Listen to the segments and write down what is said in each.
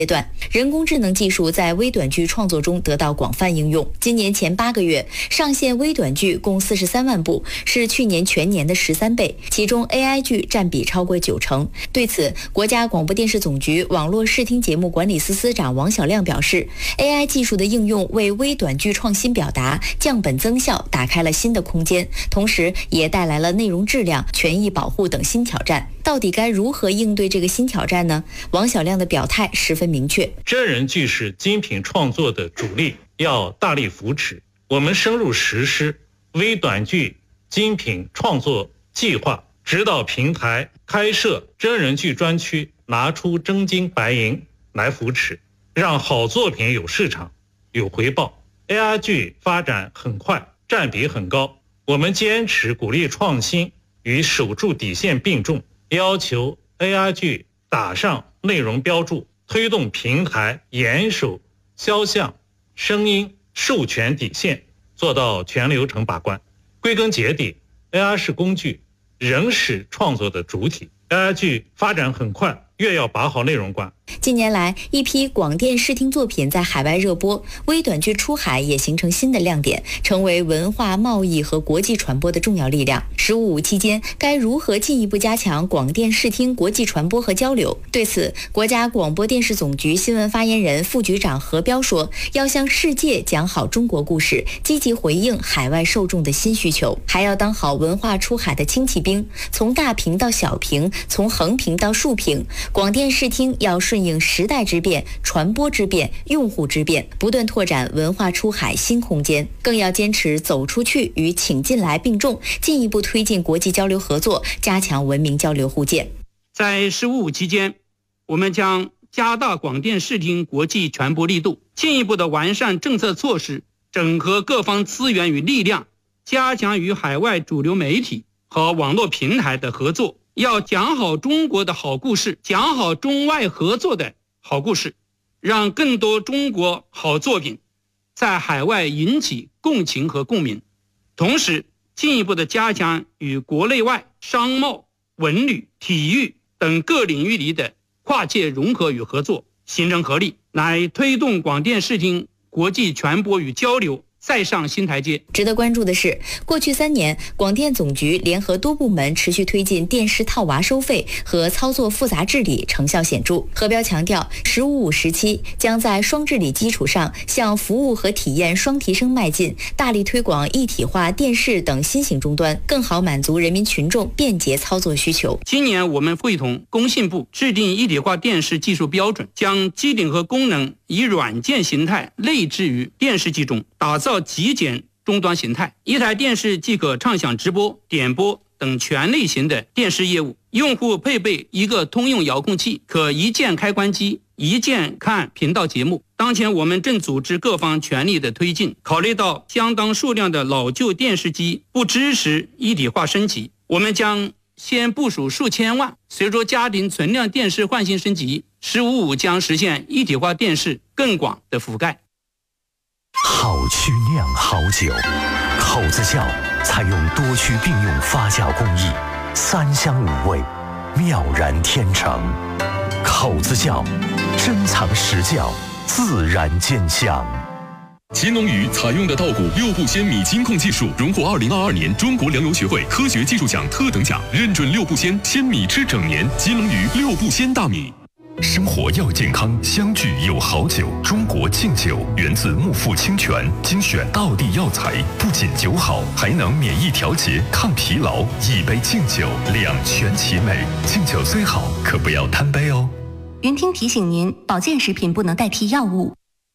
阶段，人工智能技术在微短剧创作中得到广泛应用。今年前8个月上线微短剧共43万部，是去年全年的13倍，其中 AI 剧占比超过90%。对此，国家广播电视总局网络视听节目管理司司长王晓亮表示 ，AI 技术的应用为微短剧创新表达、降本增效打开了新的空间，同时也带来了内容质量、权益保护等新挑战。到底该如何应对这个新挑战呢？王晓亮的表态十分明确， 真人剧是精品创作的主力，要大力扶持。我们深入实施微短剧精品创作计划，指导平台开设真人剧专区，拿出真金白银来扶持，让好作品有市场、有回报。AI 剧发展很快，占比很高，我们坚持鼓励创新与守住底线并重，要求 AI 剧打上内容标注，推动平台严守肖像、声音授权底线，做到全流程把关。归根结底， AI 是工具，人是创作的主体。AI 剧发展很快，越要把好内容关。 近年来，一批广电视听作品在海外热播，微短剧出海也形成新的亮点，成为文化贸易和国际传播的重要力量。15.5期间，该如何进一步加强广电视听国际传播和交流？对此，国家广播电视总局新闻发言人、副局长何彪说，要向世界讲好中国故事，积极回应海外受众的新需求，还要当好文化出海的轻骑兵，从大屏到小屏，从横屏到竖屏，广电视听要顺应时代之变、传播之变、用户之变，不断拓展文化出海新空间，更要坚持走出去与请进来并重，进一步推进国际交流合作，加强文明交流互鉴。 在15.5期间，我们将加大广电视听国际传播力度，进一步的完善政策措施，整合各方资源与力量，加强与海外主流媒体和网络平台的合作，要讲好中国的好故事，讲好中外合作的好故事，让更多中国好作品在海外引起共情和共鸣。同时，进一步的加强与国内外商贸、文旅、体育等各领域里的跨界融合与合作，形成合力，来推动广电视听国际传播与交流再上新台阶。 值得关注的是，过去3年，广电总局联合多部门持续推进电视套娃收费和操作复杂治理，成效显著。何彪强调，15.5时期将在双治理基础上，向服务和体验双提升迈进，大力推广一体化电视等新型终端，更好满足人民群众便捷操作需求。 今年我们会同工信部制定一体化电视技术标准，将机顶和功能以软件形态内置于电视机中，打造极简终端形态，一台电视即可畅享直播、点播等全类型的电视业务。用户配备一个通用遥控器，可一键开关机，一键看频道节目。当前我们正组织各方全力的推进，考虑到相当数量的老旧电视机不支持一体化升级，我们将先部署数千万，随着家庭存量电视换新升级，15.5将实现一体化电视更广的覆盖。 好曲酿好酒，口子窖采用多区并用发酵工艺，3香5味，妙然天成。口子窖珍藏实窖，自然见香。 乾隆鱼采用的稻谷6步鲜米金控技术，荣获2022年中国粮油学会科学技术奖特等奖，认准6步鲜，鲜米吃整年。乾隆鱼6步鲜大米。 生活要健康，相聚有好酒。中国敬酒源自木富清泉，精选道地药材，不仅酒好，还能免疫调节、抗疲劳。一杯敬酒，两全其美。敬酒虽好，可不要贪杯哦。 云听提醒您，保健食品不能代替药物。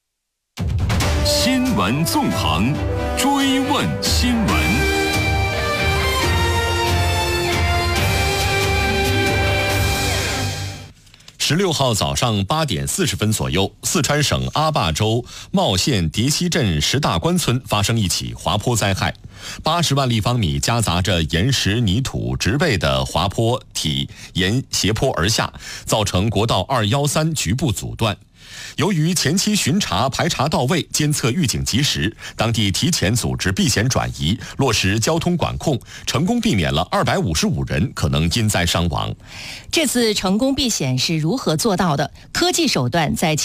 新闻纵横，追问新闻。 16号早上8点40分左右，四川省阿坝州茂县叠溪镇石大关村发生一起滑坡灾害，80万立方米夹杂着岩石、泥土、植被的滑坡体沿斜坡而下，造成国道213局部阻断。 由于前期巡查排查到位，监测预警及时，当地提前组织避险转移，落实交通管控，成功避免了255人可能因灾伤亡。 这次成功避险是如何做到的？科技手段在